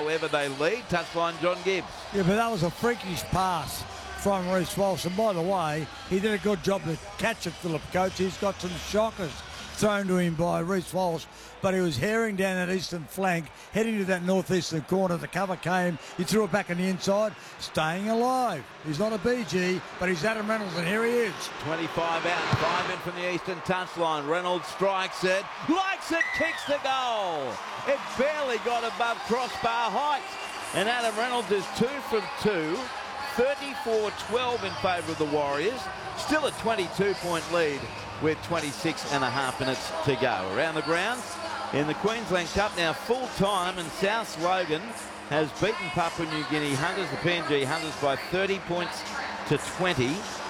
However, they lead. Touchline, John Gibbs. Yeah, but that was a freakish pass from Reece Walsh. And by the way, he did a good job to catch it, Philip Coates. He's got some shockers thrown to him by Reece Walsh, but he was herring down that eastern flank, heading to that northeastern corner. The cover came, he threw it back on the inside, staying alive. He's not a BG, but he's Adam Reynolds, and here he is. 25 out, 5 in from the eastern touchline. Reynolds strikes it, likes it, kicks the goal. It barely got above crossbar height. And Adam Reynolds is 2 from 2, 34-12 in favour of the Warriors. Still a 22-point lead with 26 and a half minutes to go. Around the grounds in the Queensland Cup now full time, and South Logan has beaten Papua New Guinea Hunters, the PNG Hunters, by 30 points to 20.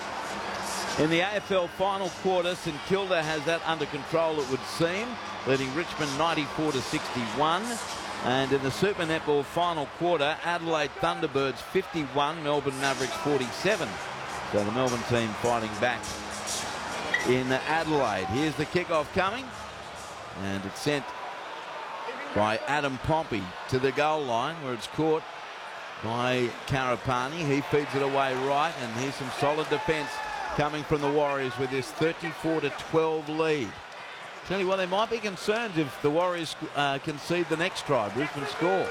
In the AFL final quarter, St Kilda has that under control, it would seem, leading Richmond 94-61. And in the Super Netball final quarter, Adelaide Thunderbirds 51, Melbourne Mavericks 47. So the Melbourne team fighting back in Adelaide. Here's the kickoff coming, and it's sent by Adam Pompey to the goal line, where it's caught by Karapani. He feeds it away right, and here's some solid defence coming from the Warriors with this 34-12 lead. Tell you what, there might be concerns if the Warriors concede the next try. Brisbane score.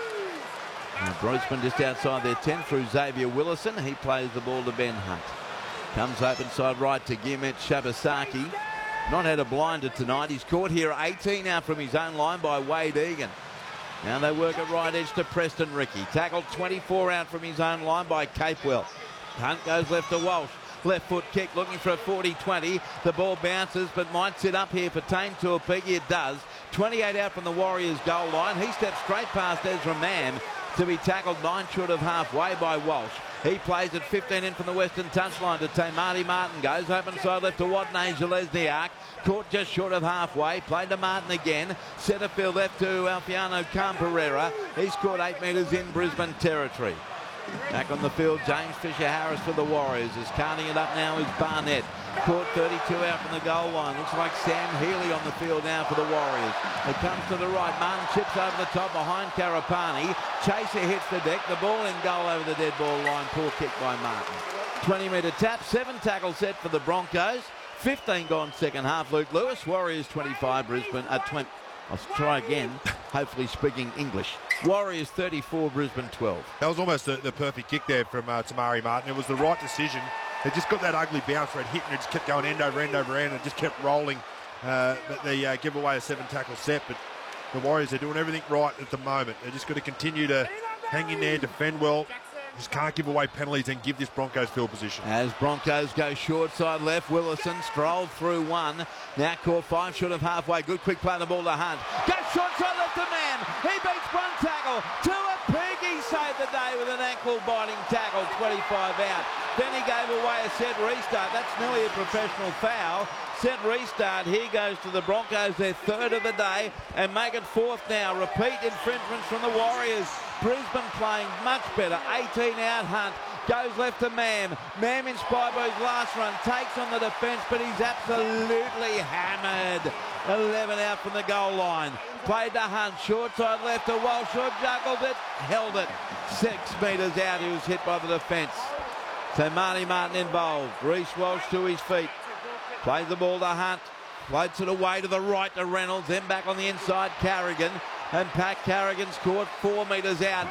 Brisbane just outside their 10 through Xavier Willison. He plays the ball to Ben Hunt. Comes open side right to Gimet Shabasaki. Not had a blinder tonight. He's caught here 18 out from his own line by Wade Egan. Now they work at right edge to Preston Ricky. Tackled 24 out from his own line by Capewell. Hunt goes left to Walsh. Left foot kick, looking for a 40-20. The ball bounces, but might sit up here for Tane Tuapigi. It does. 28 out from the Warriors' goal line. He steps straight past Ezra Mann to be tackled 9 short of halfway by Walsh. He plays at 15 in from the western touchline to Tamati Martin. Goes open side left to Wadney Zalesniak. Caught just short of halfway. Played to Martin again. Centre field left to Alfiano Camperera. He's caught 8 metres in Brisbane territory. Back on the field, James Fisher-Harris for the Warriors. Is carting it up now is Barnett. Caught 32 out from the goal line. Looks like Sam Healy on the field now for the Warriors. It comes to the right. Martin chips over the top behind Karapani. Chaser hits the deck. The ball in goal over the dead ball line. Poor kick by Martin. 20-metre tap. 7 tackle set for the Broncos. 15 gone second half. Luke Lewis. Warriors 25. Brisbane at 20. I'll try again, hopefully speaking English. Warriors 34, Brisbane 12. That was almost the perfect kick there from Tamari Martin. It was the right decision. It just got that ugly bounce where it hit and it just kept going end over end over end and just kept rolling. But they give away a 7-tackle set. But the Warriors are doing everything right at the moment. They're just got to continue to hang in there, defend well. Just can't give away penalties and give this Broncos field position. As Broncos go short side left, Willison strolled through one. Now caught 5 short of halfway. Good quick play the ball to Hunt. Goes short side left to Mann. He beats one tackle. Tuapigi saved the day with an ankle biting tackle. 25 out. Then he gave away a set restart. That's nearly a professional foul. Set restart. Here goes to the Broncos, their 3rd of the day, and make it 4th now. Repeat infringements from the Warriors. Brisbane playing much better. 18 out. Hunt goes left to Mam. Mam inspired by his last run. Takes on the defence, but he's absolutely hammered. 11 out from the goal line. Played to Hunt. Short side left to Walsh. Short juggled it. Held it. 6 metres out. He was hit by the defence. So Marty Martin involved. Reece Walsh to his feet. Plays the ball to Hunt. Floats it away to the right to Reynolds. Then back on the inside, Carrigan. And Pat Carrigan's caught 4 metres out.